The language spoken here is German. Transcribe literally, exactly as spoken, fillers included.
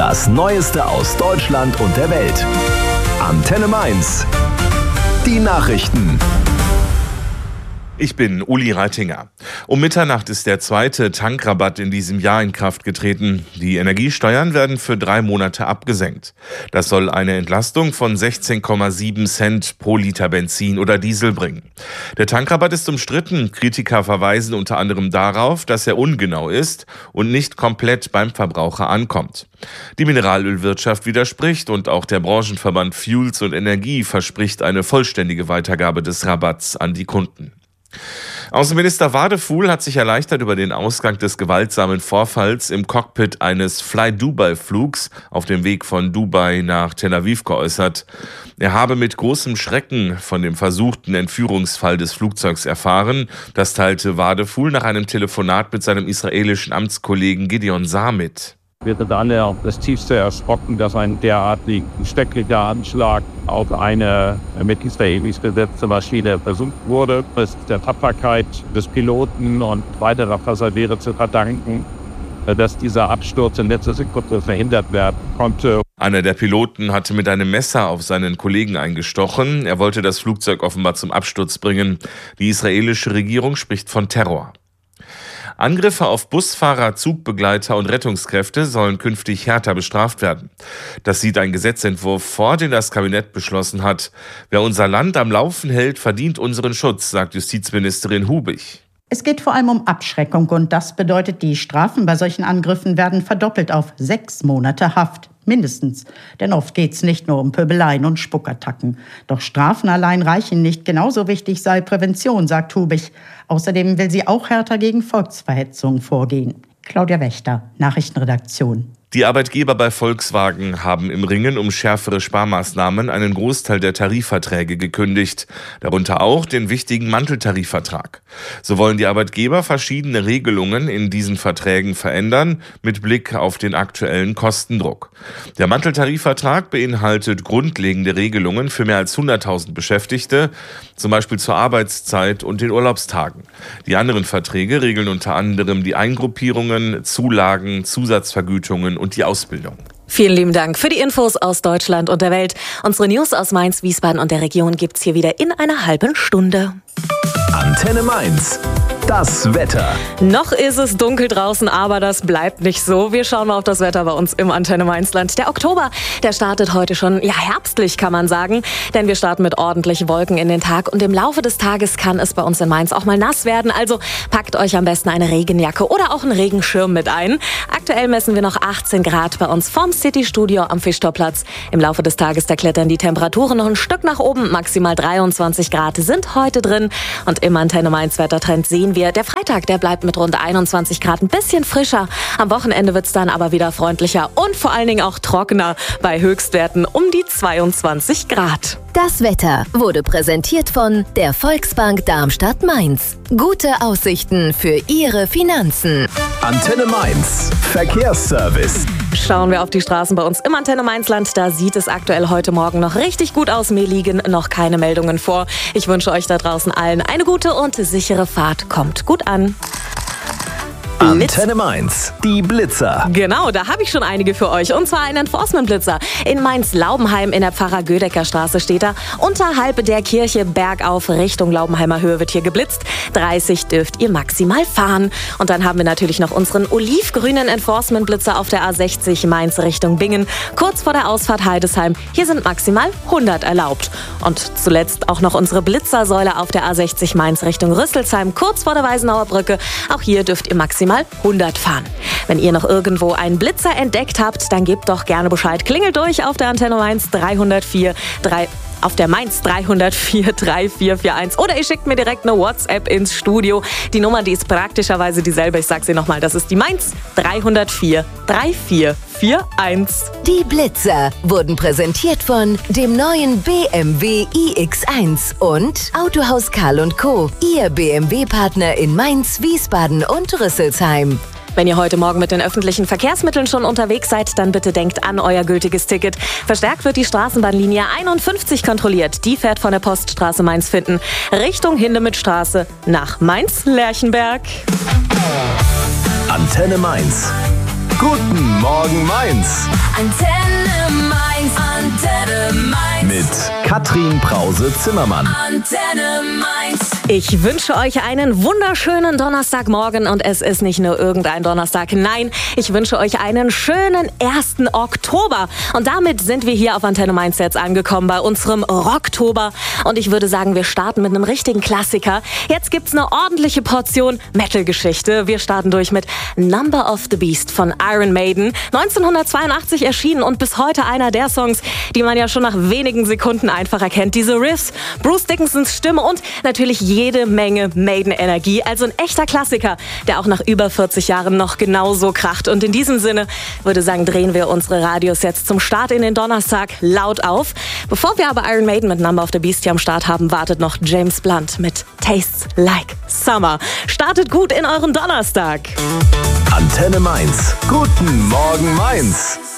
Das Neueste aus Deutschland und der Welt. Antenne Mainz. Die Nachrichten. Ich bin Uli Reitinger. Um Mitternacht ist der zweite Tankrabatt in diesem Jahr in Kraft getreten. Die Energiesteuern werden für drei Monate abgesenkt. Das soll eine Entlastung von sechzehn Komma sieben Cent pro Liter Benzin oder Diesel bringen. Der Tankrabatt ist umstritten. Kritiker verweisen unter anderem darauf, dass er ungenau ist und nicht komplett beim Verbraucher ankommt. Die Mineralölwirtschaft widerspricht und auch der Branchenverband Fuels und Energie verspricht eine vollständige Weitergabe des Rabatts an die Kunden. Außenminister Wadefuhl hat sich erleichtert über den Ausgang des gewaltsamen Vorfalls im Cockpit eines Fly-Dubai-Flugs auf dem Weg von Dubai nach Tel Aviv geäußert. Er habe mit großem Schrecken von dem versuchten Entführungsfall des Flugzeugs erfahren. Das teilte Wadefuhl nach einem Telefonat mit seinem israelischen Amtskollegen Gideon Saar mit. Wir sind alle das tiefste erschrocken, dass ein derartig schrecklicher Anschlag auf eine mit Israelis besetzte Maschine versucht wurde. Es ist der Tapferkeit des Piloten und weiterer Passagiere zu verdanken, dass dieser Absturz in letzter Sekunde verhindert werden konnte. Einer der Piloten hatte mit einem Messer auf seinen Kollegen eingestochen. Er wollte das Flugzeug offenbar zum Absturz bringen. Die israelische Regierung spricht von Terror. Angriffe auf Busfahrer, Zugbegleiter und Rettungskräfte sollen künftig härter bestraft werden. Das sieht ein Gesetzentwurf vor, den das Kabinett beschlossen hat. Wer unser Land am Laufen hält, verdient unseren Schutz, sagt Justizministerin Hubig. Es geht vor allem um Abschreckung und das bedeutet, die Strafen bei solchen Angriffen werden verdoppelt auf sechs Monate Haft. Mindestens. Denn oft geht es nicht nur um Pöbeleien und Spuckattacken. Doch Strafen allein reichen nicht. Genauso wichtig sei Prävention, sagt Hubig. Außerdem will sie auch härter gegen Volksverhetzung vorgehen. Claudia Wächter, Nachrichtenredaktion. Die Arbeitgeber bei Volkswagen haben im Ringen um schärfere Sparmaßnahmen einen Großteil der Tarifverträge gekündigt, darunter auch den wichtigen Manteltarifvertrag. So wollen die Arbeitgeber verschiedene Regelungen in diesen Verträgen verändern, mit Blick auf den aktuellen Kostendruck. Der Manteltarifvertrag beinhaltet grundlegende Regelungen für mehr als hunderttausend Beschäftigte, zum Beispiel zur Arbeitszeit und den Urlaubstagen. Die anderen Verträge regeln unter anderem die Eingruppierungen, Zulagen, Zusatzvergütungen und die Ausbildung. Vielen lieben Dank für die Infos aus Deutschland und der Welt. Unsere News aus Mainz, Wiesbaden und der Region gibt's hier wieder in einer halben Stunde. Antenne Mainz. Das Wetter. Noch ist es dunkel draußen, aber das bleibt nicht so. Wir schauen mal auf das Wetter bei uns im Antenne Mainzland. Der Oktober, der startet heute schon, ja, herbstlich kann man sagen. Denn wir starten mit ordentlichen Wolken in den Tag. Und im Laufe des Tages kann es bei uns in Mainz auch mal nass werden. Also packt euch am besten eine Regenjacke oder auch einen Regenschirm mit ein. Aktuell messen wir noch achtzehn Grad bei uns vom City-Studio am Fischtorplatz. Im Laufe des Tages, da klettern die Temperaturen noch ein Stück nach oben. Maximal dreiundzwanzig Grad sind heute drin. Und im Antenne Mainz Wettertrend sehen wir, der Freitag, der bleibt mit rund einundzwanzig Grad ein bisschen frischer. Am Wochenende wird es dann aber wieder freundlicher und vor allen Dingen auch trockener bei Höchstwerten um die zweiundzwanzig Grad. Das Wetter wurde präsentiert von der Volksbank Darmstadt-Mainz. Gute Aussichten für Ihre Finanzen. Antenne Mainz. Verkehrsservice. Schauen wir auf die Straßen bei uns im Antenne Mainzland. Da sieht es aktuell heute Morgen noch richtig gut aus. Mir liegen noch keine Meldungen vor. Ich wünsche euch da draußen allen eine gute und sichere Fahrt. Kommt gut an. Antenne Mainz, die Blitzer. Genau, da habe ich schon einige für euch. Und zwar ein Enforcement-Blitzer. In Mainz-Laubenheim in der Pfarrer-Gödecker-Straße steht er. Unterhalb der Kirche bergauf Richtung Laubenheimer Höhe wird hier geblitzt. dreißig dürft ihr maximal fahren. Und dann haben wir natürlich noch unseren olivgrünen Enforcement-Blitzer auf der A sechzig Mainz Richtung Bingen. Kurz vor der Ausfahrt Heidesheim. Hier sind maximal hundert erlaubt. Und zuletzt auch noch unsere Blitzersäule auf der A sechzig Mainz Richtung Rüsselsheim. Kurz vor der Weißenauer Brücke. Auch hier dürft ihr maximal hundert fahren. Wenn ihr noch irgendwo einen Blitzer entdeckt habt, dann gebt doch gerne Bescheid. Klingelt durch auf der Antenne Mainz dreihundertvier drei auf der Mainz dreihundertvier drei vier vier eins oder ihr schickt mir direkt eine WhatsApp ins Studio. Die Nummer, die ist praktischerweise dieselbe. Ich sag sie nochmal, das ist die Mainz dreihundertvier drei vier vier eins. Die Blitzer wurden präsentiert von dem neuen B M W i X eins und Autohaus Karl und Co., Ihr B M W-Partner in Mainz, Wiesbaden und Rüsselsheim. Wenn ihr heute Morgen mit den öffentlichen Verkehrsmitteln schon unterwegs seid, dann bitte denkt an euer gültiges Ticket. Verstärkt wird die Straßenbahnlinie einundfünfzig kontrolliert. Die fährt von der Poststraße Mainz-Fitten Richtung Hindemithstraße nach Mainz-Lerchenberg. Antenne Mainz. Guten Morgen Mainz. Antenne Mainz, Antenne Mainz. Mit Katrin Brause-Zimmermann. Antenne Mainz. Ich wünsche euch einen wunderschönen Donnerstagmorgen und es ist nicht nur irgendein Donnerstag, nein, ich wünsche euch einen schönen ersten Oktober. Und damit sind wir hier auf Antenne Mainz jetzt angekommen bei unserem Rocktober. Und ich würde sagen, wir starten mit einem richtigen Klassiker. Jetzt gibt's eine ordentliche Portion Metal-Geschichte. Wir starten durch mit Number of the Beast von Iron Maiden. neunzehnhundertzweiundachtzig erschienen und bis heute einer der Songs, die man ja schon nach wenigen Sekunden einfach erkennt. Diese Riffs, Bruce Dickinsons Stimme und natürlich jede Menge Maiden-Energie. Also ein echter Klassiker, der auch nach über vierzig Jahren noch genauso kracht. Und in diesem Sinne würde ich sagen, drehen wir unsere Radios jetzt zum Start in den Donnerstag laut auf. Bevor wir aber Iron Maiden mit Number of the Beast hier am Start haben, wartet noch James Blunt mit Tastes Like Summer. Startet gut in euren Donnerstag. Antenne Mainz. Guten Morgen Mainz.